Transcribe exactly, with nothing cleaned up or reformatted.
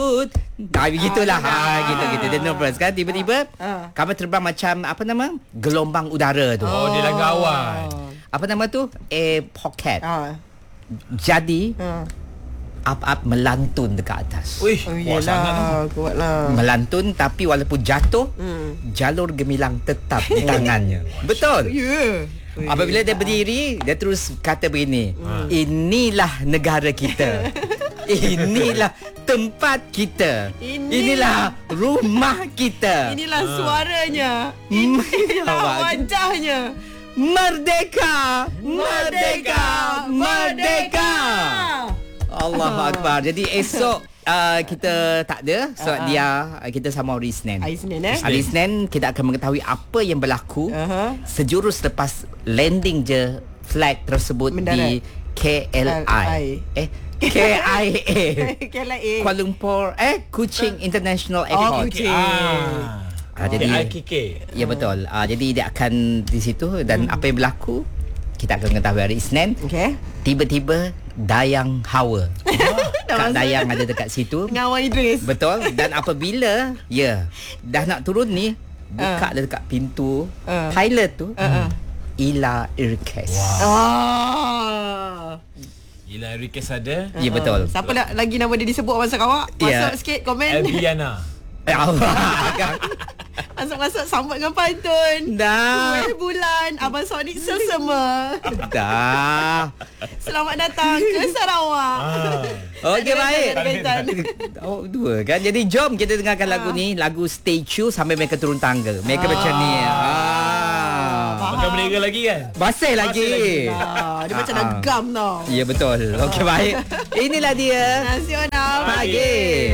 laut. Ah, begitulah. Ah, Ha, gitu gitu. Dia nervous kan tiba-tiba Ah. kapal terbang macam apa nama? Gelombang udara tu. Oh, dia lagu awal. Apa nama tu? Air pocket. Ah. Jadi Ah. up-up melantun dekat atas. Uish, Oh, kuat sangat tu. yelah, kuatlah. Melantun tapi walaupun jatuh, Hmm. jalur gemilang tetap di tangannya. Betul. Ya. Apabila dia berdiri, dia terus kata begini, inilah negara kita. Inilah tempat kita. Ini- Inilah rumah kita. Inilah suaranya. Hmm. Inilah wajahnya. Merdeka! Merdeka! Merdeka! Allahu Akbar. Jadi esok uh, kita tak ada sebab Ah, ah. dia uh, kita sama hari Isnin. Hari Senin eh. Hari Isnin kita akan mengetahui apa yang berlaku Aha. sejurus lepas landing je flight tersebut Mendarat. di K L I. Eh K I A. K L I A. Kuala Lumpur eh Kuching International Oh, Airport. Kuching. Ah. Ah, jadi K I K K. ya betul. Ah, jadi dia akan di situ dan apa yang berlaku kita akan mengetahui hari Isnin. Okey. Tiba-tiba Dayang Hawa. Kak Dah Dayang ada dekat situ. Dengan Wan Idris. Betul. Dan apabila ya dah nak turun ni, buka Ah. dia dekat pintu Ah. pilot tu. Ah, ah. Ila Irkes. Ah. Gila request ada. Ya betul. Siapa nak lagi nama dia disebut Abang Sarawak? Masuk Ya. sikit komen. Elviana. Eh, Allah. Masuk-masuk sambut dengan pantun. Dah. Kuih bulan Abang Sonic sesama. Dah. Selamat datang ke Sarawak. Ah. Okey Ada baik. kaitan, ada Oh dua kan. Jadi jom kita dengarkan lagu ni, lagu Stay True sampai mereka turun tangga. Mereka macam ni. Ah. Makan bendera lagi kan? Masih lagi. Ah, dia macam Ah, dah ah. gam tau. Ya betul. Okey baik. Inilah dia. Nasional Pagi.